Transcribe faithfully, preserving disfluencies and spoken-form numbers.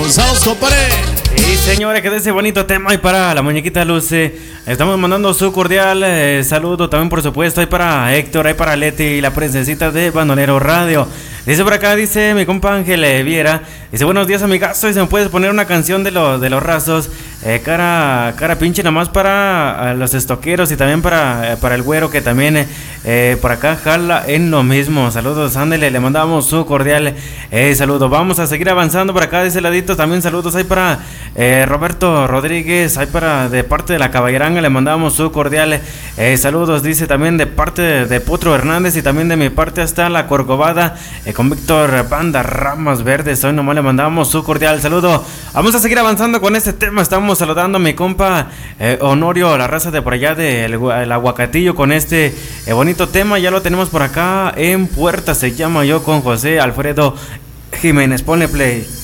avanzados, compadre. Sí, señores, que de ese bonito tema y para la muñequita Luce. Estamos mandando su cordial eh, saludo también, por supuesto, ahí para Héctor, ahí para Leti, la princesita de Bandolero Radio. Dice por acá, dice mi compa Ángel eh, Viera, dice buenos días amigazo, y se me puedes poner una canción de, lo, de los Rasos, eh, cara, cara pinche nomás para uh, los estoqueros y también para, eh, para el güero que también eh, eh, por acá jala en lo mismo. Saludos, ándele, le mandamos su cordial eh, saludo. Vamos a seguir avanzando por acá de ese ladito, también saludos ahí para eh, Roberto Rodríguez, ahí para de parte de la Caballeranga, le mandamos su cordial eh, saludos, dice también de parte de, de Potro Hernández y también de mi parte hasta la Corcovada. Eh, con Víctor Banda Ramas Verdes, hoy nomás le mandamos su cordial saludo. Vamos a seguir avanzando con este tema. Estamos saludando a mi compa eh, Honorio, la raza de por allá del el Aguacatillo, con este eh, bonito tema. Ya lo tenemos por acá en puerta, se llama Yo con José Alfredo Jiménez. Ponle play.